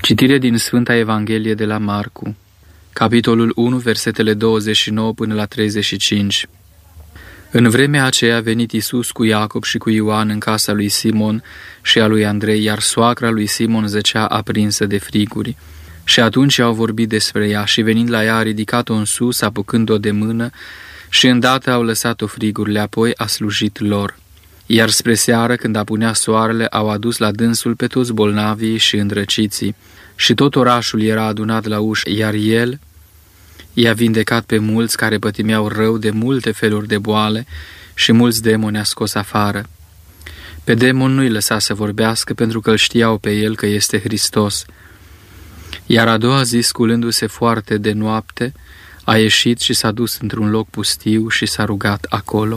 Citire din Sfânta Evanghelie de la Marcu, capitolul 1, versetele 29 până la 35. În vremea aceea a venit Iisus cu Iacob și cu Ioan în casa lui Simon și a lui Andrei, iar soacra lui Simon zăcea aprinsă de friguri. Și atunci au vorbit despre ea și venind la ea a ridicat-o în sus, apucând-o de mână și îndată au lăsat-o frigurile, apoi a slujit lor. Iar spre seară, când apunea soarele, au adus la dânsul pe toți bolnavii și îndrăciții și tot orașul era adunat la ușă, iar el i-a vindecat pe mulți care pătimeau rău de multe feluri de boale și mulți demoni a scos afară. Pe demon nu-i lăsa să vorbească pentru că îl știau pe el că este Hristos. Iar a doua zi, sculându-se foarte de noapte, a ieșit și s-a dus într-un loc pustiu și s-a rugat acolo.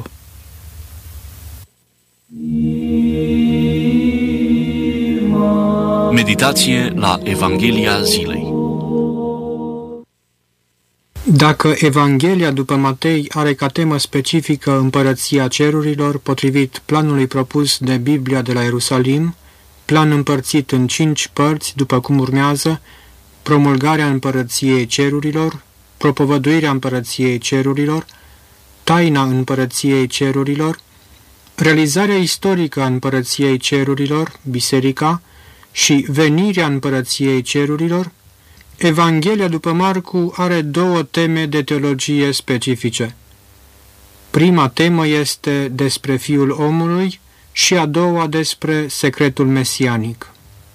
Meditație la Evanghelia zilei. Dacă Evanghelia după Matei are ca temă specifică împărăția cerurilor, potrivit planului propus de Biblia de la Ierusalim, plan împărțit în 5 părți, după cum urmează: promulgarea împărăției cerurilor, propovăduirea împărăției cerurilor, taina împărăției cerurilor, realizarea istorică a împărăției cerurilor, biserica, și venirea împărăției cerurilor, Evanghelia după Marcu are 2 teme de teologie specifice. Prima temă este despre Fiul omului și a doua despre secretul mesianic.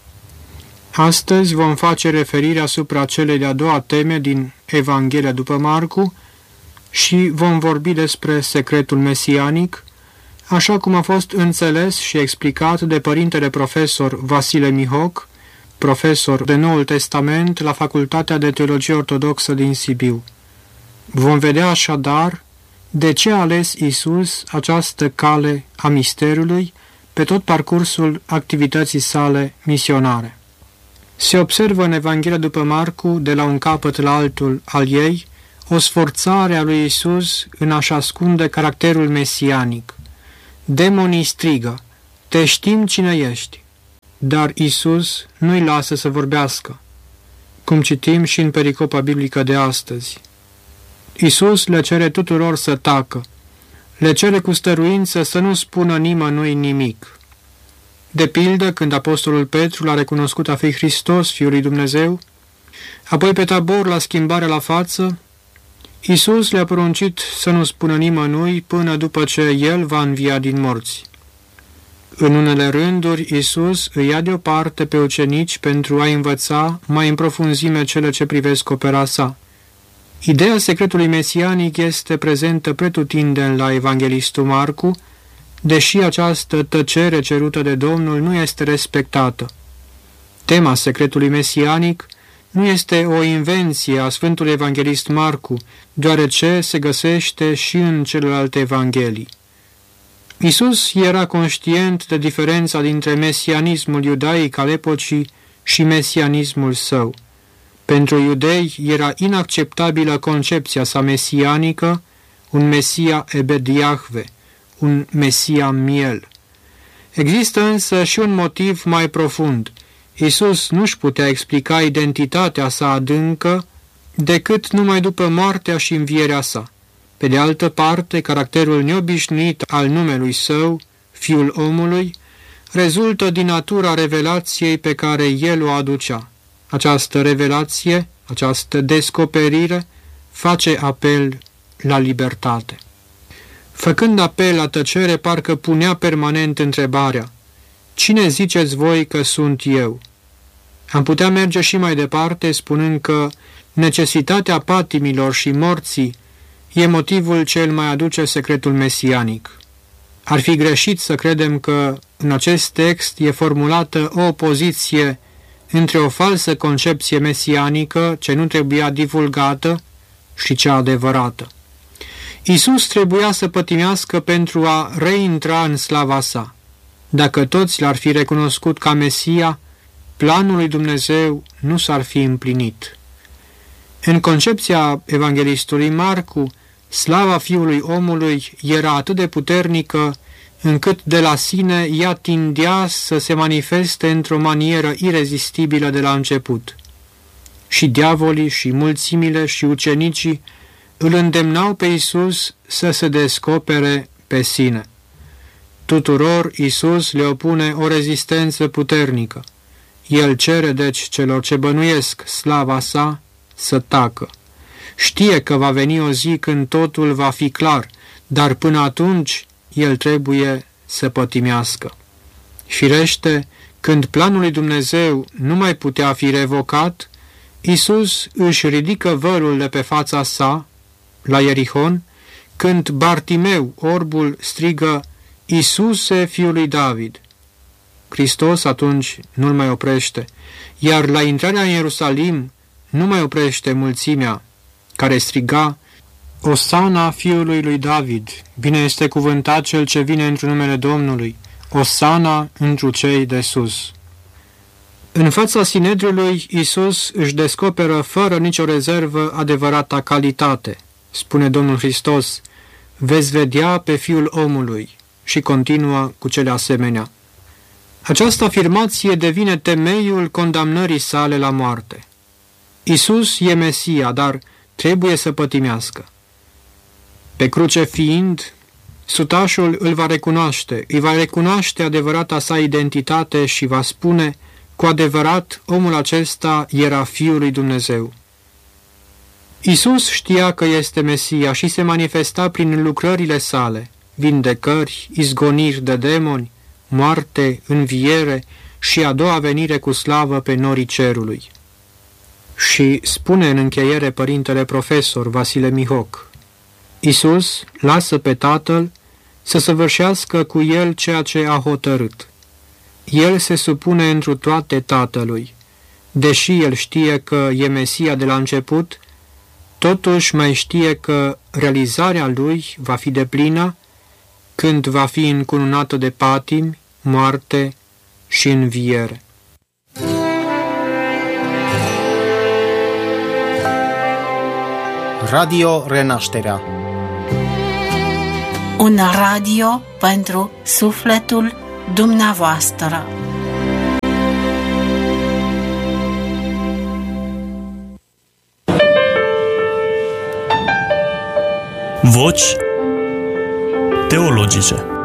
Astăzi vom face referire asupra celei de-a doua teme din Evanghelia după Marcu și vom vorbi despre secretul mesianic, așa cum a fost înțeles și explicat de părintele profesor Vasile Mihoc, profesor de Noul Testament la Facultatea de Teologie Ortodoxă din Sibiu. Vom vedea așadar de ce a ales Iisus această cale a misterului pe tot parcursul activității sale misionare. Se observă în Evanghelia după Marcu, de la un capăt la altul al ei, o sforțare a lui Iisus în a-și ascunde caracterul mesianic. Demonii strigă: "Te știm cine ești!" Dar Iisus nu-i lasă să vorbească, cum citim și în pericopa biblică de astăzi. Iisus le cere tuturor să tacă, le cere cu stăruință să nu spună nimănui nimic. De pildă, când apostolul Petru l-a recunoscut a fi Hristos, Fiul lui Dumnezeu, apoi pe Tabor, la schimbare la față, Iisus le-a poruncit să nu spună nimănui până după ce El va învia din morți. În unele rânduri, Iisus îi ia deoparte pe ucenici pentru a învăța mai în profunzime cele ce privesc opera sa. Ideea secretului mesianic este prezentă pretutindeni la evanghelistul Marcu, deși această tăcere cerută de Domnul nu este respectată. Tema secretului mesianic nu este o invenție a Sfântului Evanghelist Marcu, deoarece se găsește și în celelalte evanghelii. Iisus era conștient de diferența dintre mesianismul iudaic al epocii și mesianismul său. Pentru iudei era inacceptabilă concepția sa mesianică, un Mesia Ebed Iahve, un Mesia miel. Există însă și un motiv mai profund. Iisus nu-și putea explica identitatea sa adâncă decât numai după moartea și învierea sa. Pe de altă parte, caracterul neobișnuit al numelui său, Fiul omului, rezultă din natura revelației pe care el o aducea. Această revelație, această descoperire, face apel la libertate. Făcând apel la tăcere, parcă punea permanent întrebarea: "Cine ziceți voi că sunt eu?" Am putea merge și mai departe, spunând că necesitatea patimilor și morții e motivul ce îl mai aduce secretul mesianic. Ar fi greșit să credem că în acest text e formulată o opoziție între o falsă concepție mesianică ce nu trebuia divulgată și cea adevărată. Iisus trebuia să pătimească pentru a reintra în slava sa. Dacă toți l-ar fi recunoscut ca Mesia, planul lui Dumnezeu nu s-ar fi împlinit. În concepția evanghelistului Marcu, slava Fiului omului era atât de puternică încât de la sine ea tindea să se manifeste într-o manieră irezistibilă de la început. Și diavolii și mulțimile și ucenicii îl îndemnau pe Iisus să se descopere pe sine. Tuturor Iisus le opune o rezistență puternică. El cere deci celor ce bănuiesc slava sa să tacă. Știe că va veni o zi când totul va fi clar, dar până atunci el trebuie să pătimească. Firește, când planul lui Dumnezeu nu mai putea fi revocat, Iisus își ridică vărul de pe fața sa, la Ierihon, când Bartimeu, orbul, strigă: Iisuse, fiul lui David! Hristos atunci nu-l mai oprește, iar la intrarea în Ierusalim nu mai oprește mulțimea, care striga: Osana fiului lui David, bine este cuvântat cel ce vine într numele Domnului, Osana întru cei de sus. În fața Sinedriului, Iisus își descoperă fără nicio rezervă adevărata calitate. Spune Domnul Hristos: veți vedea pe Fiul omului, și continuă cu cele asemenea. Această afirmație devine temeiul condamnării sale la moarte. Iisus e Mesia, dar trebuie să pătimească. Pe cruce fiind, sutașul îl va recunoaște, îi va recunoaște adevărata sa identitate și va spune: cu adevărat, omul acesta era Fiul lui Dumnezeu. Iisus știa că este Mesia și se manifesta prin lucrările sale, vindecări, izgoniri de demoni, moarte, înviere și a doua venire cu slavă pe norii cerului. Și spune în încheiere părintele profesor Vasile Mihoc: Iisus lasă pe Tatăl să săvârșească cu el ceea ce a hotărât. El se supune întru toate Tatălui. Deși el știe că e Mesia de la început, totuși mai știe că realizarea lui va fi deplină când va fi încununată de patimi, moarte și înviere. Radio Renașterea. Un radio pentru sufletul dumneavoastră. Voci teologice.